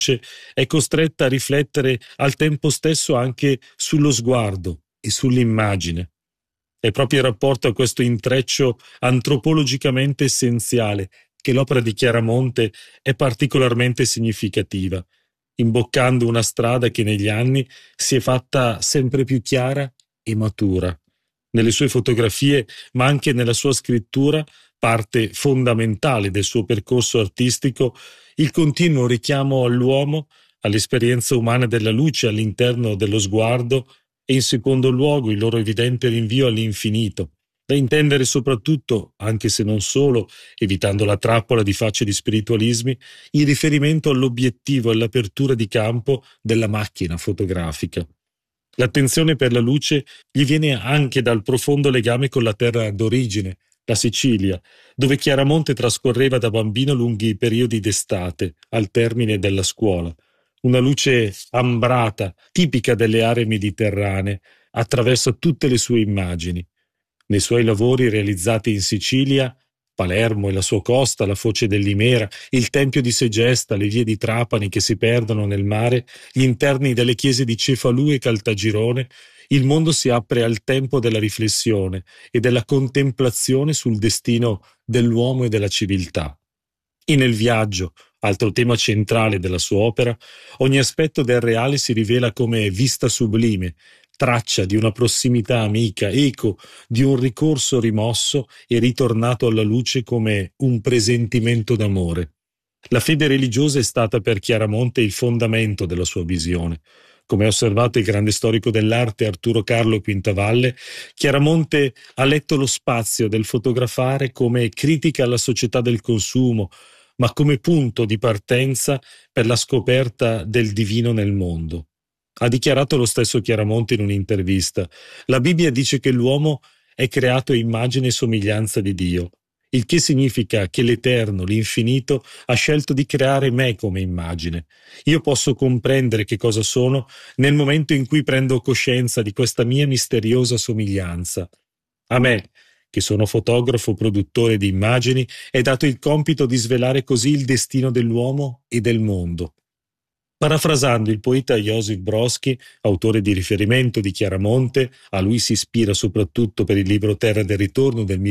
è costretta a riflettere al tempo stesso anche sullo sguardo e sull'immagine. È proprio in rapporto a questo intreccio antropologicamente essenziale che l'opera di Chiaramonte è particolarmente significativa, imboccando una strada che negli anni si è fatta sempre più chiara e matura. Nelle sue fotografie, ma anche nella sua scrittura, parte fondamentale del suo percorso artistico, il continuo richiamo all'uomo, all'esperienza umana della luce all'interno dello sguardo e in secondo luogo il loro evidente rinvio all'infinito, da intendere soprattutto, anche se non solo, evitando la trappola di facili spiritualismi, in riferimento all'obiettivo e all'apertura di campo della macchina fotografica. L'attenzione per la luce gli viene anche dal profondo legame con la terra d'origine, la Sicilia, dove Chiaramonte trascorreva da bambino lunghi periodi d'estate, al termine della scuola. Una luce ambrata, tipica delle aree mediterranee, attraversa tutte le sue immagini. Nei suoi lavori realizzati in Sicilia, Palermo e la sua costa, la foce dell'Imera, il tempio di Segesta, le vie di Trapani che si perdono nel mare, gli interni delle chiese di Cefalù e Caltagirone, il mondo si apre al tempo della riflessione e della contemplazione sul destino dell'uomo e della civiltà. E nel viaggio, altro tema centrale della sua opera, ogni aspetto del reale si rivela come vista sublime, traccia di una prossimità amica, eco di un ricorso rimosso e ritornato alla luce come un presentimento d'amore. La fede religiosa è stata per Chiaramonte il fondamento della sua visione. Come ha osservato il grande storico dell'arte Arturo Carlo Quintavalle, Chiaramonte ha letto lo spazio del fotografare come critica alla società del consumo, ma come punto di partenza per la scoperta del divino nel mondo. Ha dichiarato lo stesso Chiaramonte in un'intervista: la Bibbia dice che l'uomo è creato a immagine e somiglianza di Dio, il che significa che l'Eterno, l'Infinito, ha scelto di creare me come immagine. Io posso comprendere che cosa sono nel momento in cui prendo coscienza di questa mia misteriosa somiglianza. A me, che sono fotografo produttore di immagini, è dato il compito di svelare così il destino dell'uomo e del mondo. Parafrasando il poeta Josip Brodsky, autore di riferimento di Chiaramonte, a lui si ispira soprattutto per il libro Terra del Ritorno del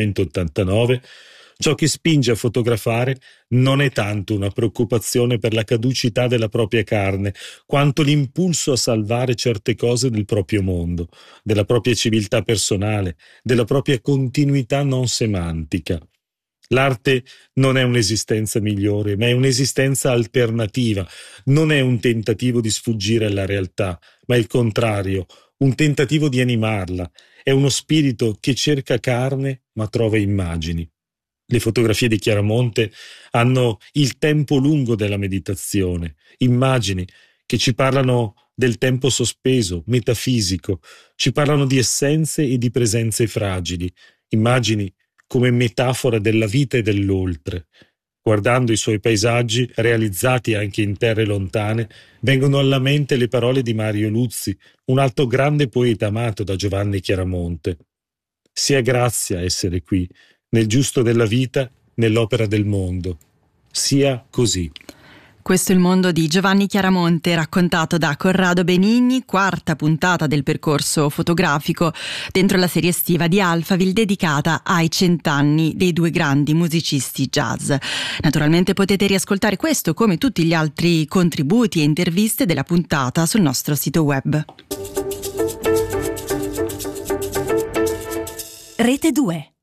1989, ciò che spinge a fotografare non è tanto una preoccupazione per la caducità della propria carne, quanto l'impulso a salvare certe cose del proprio mondo, della propria civiltà personale, della propria continuità non semantica. L'arte non è un'esistenza migliore, ma è un'esistenza alternativa, non è un tentativo di sfuggire alla realtà, ma il contrario, un tentativo di animarla. È uno spirito che cerca carne ma trova immagini. Le fotografie di Chiaramonte hanno il tempo lungo della meditazione, immagini che ci parlano del tempo sospeso, metafisico, ci parlano di essenze e di presenze fragili, immagini come metafora della vita e dell'oltre. Guardando i suoi paesaggi, realizzati anche in terre lontane, vengono alla mente le parole di Mario Luzzi, un altro grande poeta amato da Giovanni Chiaramonte. Sia grazia essere qui, nel giusto della vita, nell'opera del mondo. Sia così. Questo è il mondo di Giovanni Chiaramonte, raccontato da Corrado Benigni, quarta puntata del percorso fotografico dentro la serie estiva di Alphaville dedicata ai 100 anni dei due grandi musicisti jazz. Naturalmente potete riascoltare questo come tutti gli altri contributi e interviste della puntata sul nostro sito web. Rete 2.